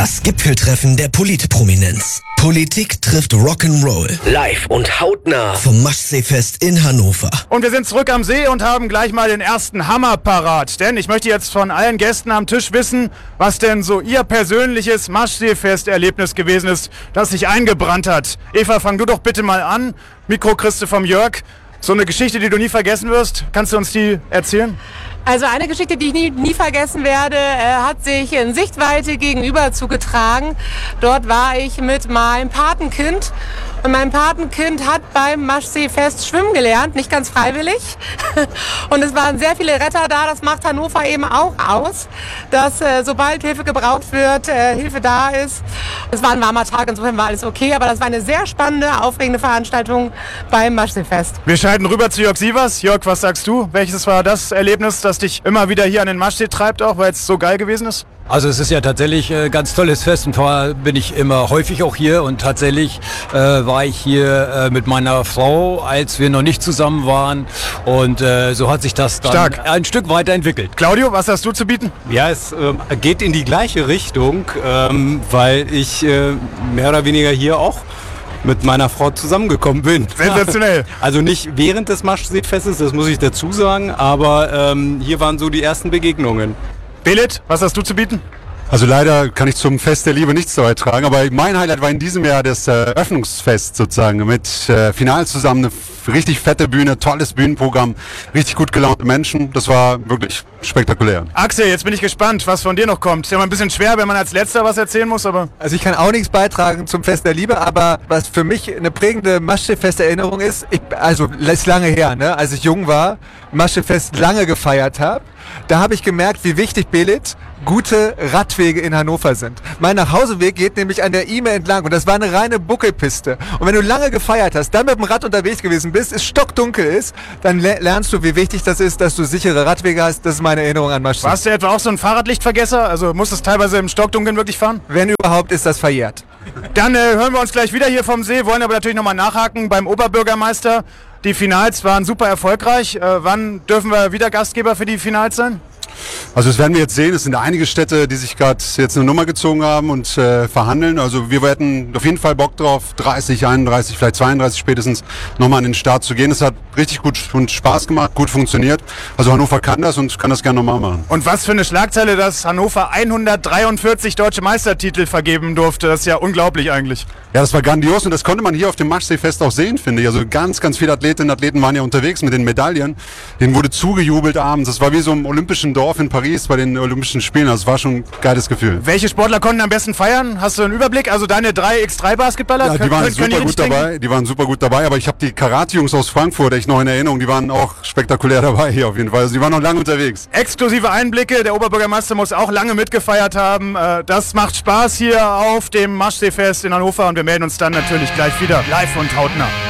Das Gipfeltreffen der Politprominenz. Politik trifft Rock'n'Roll. Live und hautnah vom Maschseefest in Hannover. Und wir sind zurück am See und haben gleich mal den ersten Hammer parat. Denn ich möchte jetzt von allen Gästen am Tisch wissen, was denn so ihr persönliches Maschseefest-Erlebnis gewesen ist, das sich eingebrannt hat. Eva, fang du doch bitte mal an. Mikro kriegst du vom Jörg. So eine Geschichte, die du nie vergessen wirst. Kannst du uns die erzählen? Also eine Geschichte, die ich nie vergessen werde, hat sich in Sichtweite gegenüber zugetragen. Dort war ich mit meinem Patenkind und mein Patenkind hat beim Maschseefest schwimmen gelernt, nicht ganz freiwillig. Und es waren sehr viele Retter da, das macht Hannover eben auch aus, dass sobald Hilfe gebraucht wird, Hilfe da ist. Es war ein warmer Tag, insofern war alles okay, aber das war eine sehr spannende, aufregende Veranstaltung beim Maschseefest. Wir schalten rüber zu Jörg Sievers. Jörg, was sagst du? Welches war das Erlebnis, das dich immer wieder hier an den Maschsee treibt, auch weil es so geil gewesen ist? Also es ist ja tatsächlich ein ganz tolles Fest und zwar bin ich immer häufig auch hier und tatsächlich war ich hier mit meiner Frau, als wir noch nicht zusammen waren und so hat sich das dann ein Stück weiterentwickelt. Claudio, was hast du zu bieten? Ja, es geht in die gleiche Richtung, weil ich mehr oder weniger hier auch mit meiner Frau zusammengekommen bin. Sensationell. Also nicht während des Maschseefestes, das muss ich dazu sagen, aber hier waren so die ersten Begegnungen. Belit, was hast du zu bieten? Also leider kann ich zum Fest der Liebe nichts beitragen, aber mein Highlight war in diesem Jahr das Eröffnungsfest sozusagen mit Final zusammen, eine richtig fette Bühne, tolles Bühnenprogramm, richtig gut gelaunte Menschen, das war wirklich spektakulär. Axel, jetzt bin ich gespannt, was von dir noch kommt. Ist ja mal ein bisschen schwer, wenn man als Letzter was erzählen muss, aber... Also ich kann auch nichts beitragen zum Fest der Liebe, aber was für mich eine prägende Maschseefest-Erinnerung ist, ist lange her, ne? Als ich jung war, Maschseefest lange gefeiert habe, da habe ich gemerkt, wie wichtig, Belit, gute Radwege in Hannover sind. Mein Nachhauseweg geht nämlich an der Ihme entlang und das war eine reine Buckelpiste. Und wenn du lange gefeiert hast, dann mit dem Rad unterwegs gewesen bist, es stockdunkel ist, dann lernst du, wie wichtig das ist, dass du sichere Radwege hast. Das ist meine Erinnerung an Maschsee. Warst du etwa auch so ein Fahrradlichtvergesser? Also musstest du teilweise im Stockdunkeln wirklich fahren? Wenn überhaupt, ist das verjährt. Dann hören wir uns gleich wieder hier vom See, wollen aber natürlich nochmal nachhaken beim Oberbürgermeister. Die Finals waren super erfolgreich. Wann dürfen wir wieder Gastgeber für die Finals sein? Also das werden wir jetzt sehen, es sind einige Städte, die sich gerade jetzt eine Nummer gezogen haben und verhandeln. Also wir hätten auf jeden Fall Bock drauf, 30, 31, vielleicht 32 spätestens nochmal an den Start zu gehen. Es hat richtig gut und Spaß gemacht, gut funktioniert. Also Hannover kann das und kann das gerne nochmal machen. Und was für eine Schlagzeile, dass Hannover 143 deutsche Meistertitel vergeben durfte. Das ist ja unglaublich eigentlich. Ja, das war grandios und das konnte man hier auf dem Maschseefest auch sehen, finde ich. Also ganz, ganz viele Athletinnen und Athleten waren ja unterwegs mit den Medaillen. Denen wurde zugejubelt abends. Das war wie so im olympischen Dorf in Paris bei den Olympischen Spielen. Das war schon ein geiles Gefühl. Welche Sportler konnten am besten feiern? Hast du einen Überblick? Also deine 3x3 Basketballer? Ja, die waren super gut dabei. Die waren super gut dabei. Aber ich habe die Karate-Jungs aus Frankfurt echt noch in Erinnerung. Die waren auch spektakulär dabei hier auf jeden Fall. Also die waren noch lange unterwegs. Exklusive Einblicke. Der Oberbürgermeister muss auch lange mitgefeiert haben. Das macht Spaß hier auf dem Maschseefest in Hannover und wir melden uns dann natürlich gleich wieder live und hautnah.